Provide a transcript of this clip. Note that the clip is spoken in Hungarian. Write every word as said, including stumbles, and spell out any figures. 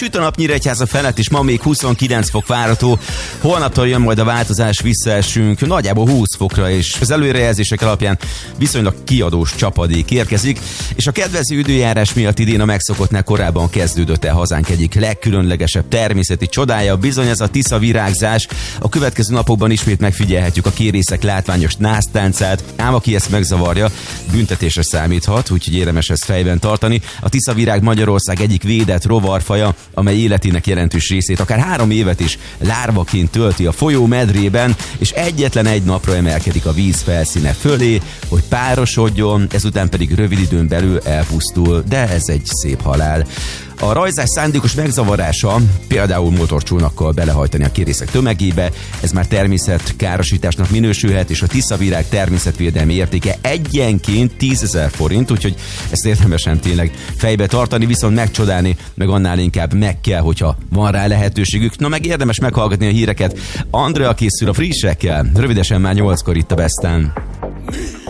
Süt a nap Nyíregyháza felett is, ma még huszonkilenc fok várható. Holnaptól jön majd a változás, visszaesünk nagyjából húsz fokra, és az előrejelzések alapján viszonylag kiadós csapadék érkezik, és a kedvező időjárás miatt idén a megszokottnál korábban kezdődött el hazánk egyik legkülönlegesebb természeti csodája, bizony ez a Tisza virágzás. A következő napokban ismét megfigyelhetjük a kérészek látványos násztáncát, ám aki ezt megzavarja, büntetésre számíthat, úgyhogy érdemes ezt fejben tartani. A Tisza virág Magyarország egyik védett rovarfaja, amely életének jelentős részét akár három évet is lárvaként tölti a folyó medrében, és egyetlen egy napra emelkedik a víz felszíne fölé, hogy párosodjon, ezután pedig rövid időn belül elpusztul, de ez egy szép halál. A rajzás szándékos megzavarása, például motorcsónakkal belehajtani a kérészek tömegébe, ez már természetkárosításnak minősülhet, és a tiszavirág természetvédelmi értéke egyenként tízezer forint, úgyhogy ezt érdemesen tényleg fejbe tartani, viszont megcsodálni, meg annál inkább meg kell, hogyha van rá lehetőségük. Na meg érdemes meghallgatni a híreket. Andrea készül a frissekkel, rövidesen már nyolckor itt a Besten.